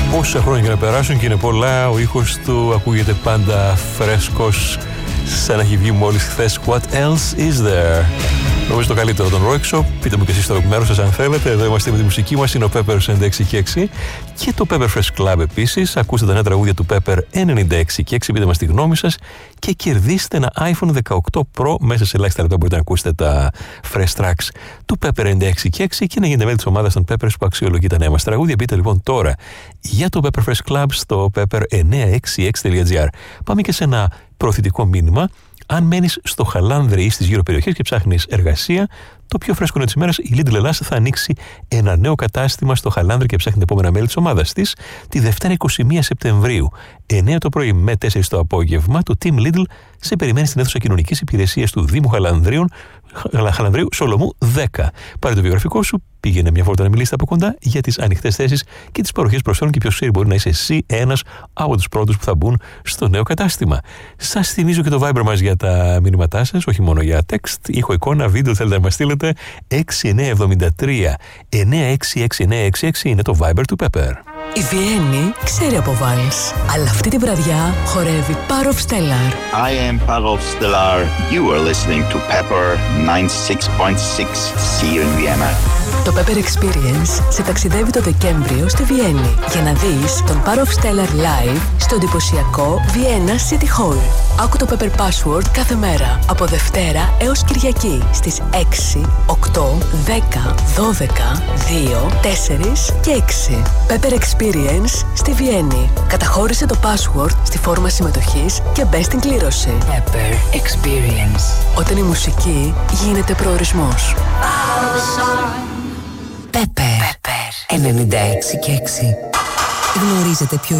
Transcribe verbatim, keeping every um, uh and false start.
Όσα χρόνια και να περάσουν και είναι πολλά, ο ήχος του ακούγεται πάντα φρέσκος, σαν να έχει βγει μόλις χθες. What else is there? Νομίζω το καλύτερο των Rockshop. Πείτε μου και εσείς το μέρος σας αν θέλετε. Εδώ είμαστε με τη μουσική μας, είναι ο Pepper ενενήντα έξι και έξι και το Pepper Fresh Club επίσης. Ακούστε τα νέα τραγούδια του Pepper ενενήντα έξι και έξι, πείτε μας τη γνώμη σας και κερδίστε ένα άιφον δεκαοκτώ Pro. Μέσα σε ελάχιστα λεπτά μπορείτε να ακούσετε τα fresh tracks του Pepper ενενήντα έξι και έξι και να γίνετε μέλη της ομάδας των Peppers που αξιολογεί τα νέα μας τραγούδια. Μπείτε λοιπόν τώρα για το Pepper Fresh Club στο pepper εννιακόσια εξήντα έξι τελεία τζι άρ. Πάμε και σε ένα προωθητικό μήνυμα. Αν μένεις στο Χαλάνδρη ή στις γύρω περιοχές και ψάχνεις εργασία, το πιο φρέσκο νέο της ημέρας, η Lidl Ελλάς θα ανοίξει ένα νέο κατάστημα στο Χαλάνδρη και ψάχνει τα επόμενα μέλη της ομάδας της τη Δευτέρα είκοσι μία Σεπτεμβρίου, εννιά το πρωί με τέσσερα το απόγευμα. Το Team Lidl σε περιμένει στην αίθουσα κοινωνικής υπηρεσίας του Δήμου Χαλανδρίων, Χαλανδρίου Σολομού δέκα. Πάρε το βιογραφικό σου, πήγαινε μια φορά να μιλήσει από κοντά για τις ανοιχτές θέσεις και τις παροχές προσφέρουν και ποιος ξέρει μπορεί να είσαι εσύ ένας από τους πρώτους που θα μπουν στο νέο κατάστημα. Σας θυμίζω και το Viber μας για τα μηνύματά σας, όχι μόνο για text, ήχο, εικόνα, βίντεο θέλετε να μας στείλετε. έξι εννιά εβδομήντα τρία εννιά έξι έξι εννιά έξι έξι είναι το Viber του Pepper. Η Βιέννη ξέρει από βάλς, αλλά αυτή τη βραδιά χορεύει Parov Stellar. I am Parov Stellar. You are listening to Pepper ninety-six point six. See you in Vienna. Το Pepper Experience σε ταξιδεύει το Δεκέμβριο στη Βιέννη για να δεις τον Parov Stellar live στο εντυπωσιακό Vienna City Hall. Άκου το Pepper Password κάθε μέρα από Δευτέρα έως Κυριακή στις έξι, οκτώ, δέκα, δώδεκα, δύο, τέσσερα και έξι. Pepper Experience στη Βιέννη. Καταχώρησε το password στη φόρμα συμμετοχής και μπες στην κλήρωση. Pepper Experience. Όταν η μουσική γίνεται προορισμός. Pepper ενενήντα έξι και έξι. Γνωρίζετε ποιο